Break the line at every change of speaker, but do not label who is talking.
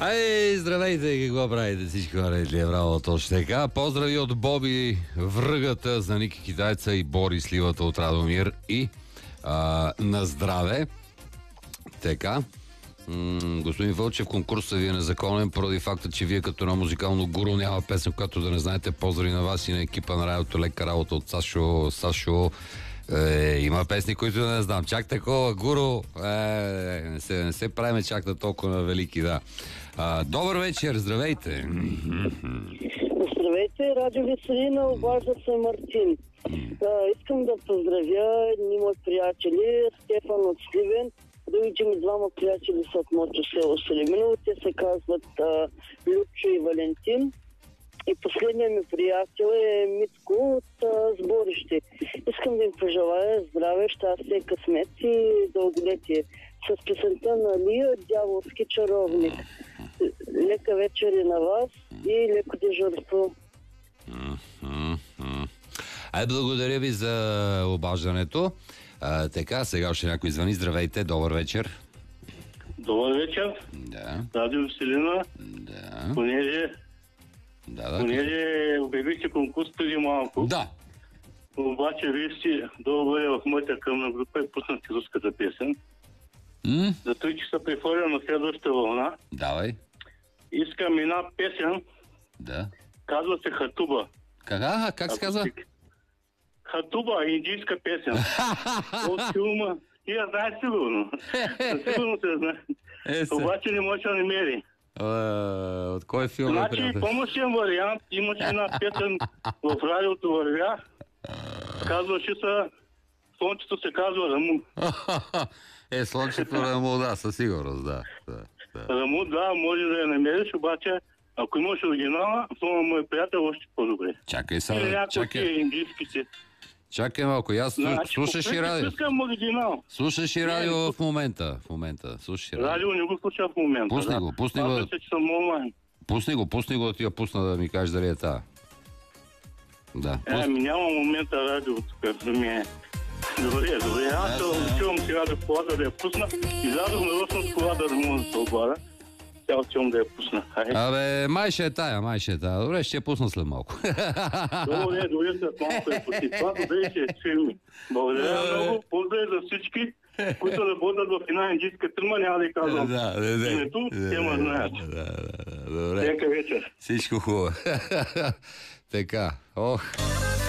Ай, здравейте, какво правите всички хора? Браво, точно така. Поздрави от Боби, връгата за Ники Китайца и Бори Сливата от Радомир и на здраве. Така. Господин Вълчев, конкурсът ви е незаконен поради факта, че вие като на музикално гуру няма песен, която да не знаете. Поздрави на вас и на екипа на радиото. Лека работа от Сашо. Има песни, които не знам. Чак такова гуру. Не се правиме чак на толкова велики, да. Добър вечер, здравейте.
Здравейте, Радио Веселина, обажда се Мартин. Искам да поздравя едни мои приятели, Стефан от Сливен. Другите ми двама приятели са от моето село Селиминово. Те се казват Любчо и Валентин. И последният ми приятел е Митко от Сборище. Искам да им пожелая здраве, щастие, късмет и дълголетие. С песента на Лия, Дяволски чаровник. Лека вечери на вас и леко дежурство.
Благодаря ви за обаждането. Така, сега още някой звъни. Здравейте, добър вечер.
Добър вечер.
Да.
Радио Веселина.
Да.
Понеже обявихте конкурс преди малко.
Да.
Обаче вие сте добре в моята къмна група и пуснахте руската песен. За 3 часа прехвърлям на следващата вълна.
Давай.
Искам една песен.
Да.
Казва се Хатуба.
Как се казва?
Хатуба, индийска песен. От филма. И я знаеш сигурно. Сигурно се знае. Обаче не може да намери.
От кой филм?
Значи, помощен вариант, имаше една песен в радиото вървя. Казваше се, слънчето се казва Раму.
Слънчето Раму, да, със сигурност, да.
Раму, да, може да я намериш, обаче, ако имаш оригинала, това мой приятел още по-добре.
Чакай сега.
Или някои индийските.
Чакай малко, аз слушаш и радио.
Искам оригинал.
Слушаш и радио в момента. Слушаш и радио.
Радио не го слуша в момента.
Пусни го.
Аз че съм онлайн.
Пусни го, да ти я пусна да ми кажеш дали е тази. Да.
Няма момента радио тук, да ми е. Добре. Аз се отивам сега да колата да я пусна. Излязох нарочно с колата да мога да се обада. Сега отивам да я пусна.
Май ще е тая. Добре, ще я пусна след малко.
Добре, след малко я пусни. Това добре ще е филми. Благодаря много. Поздрави за всички, които работят в една индийска фирма, няма да казвам името, те ме знаят.
Добре.
Лека вечер.
Всичко хубаво. Така,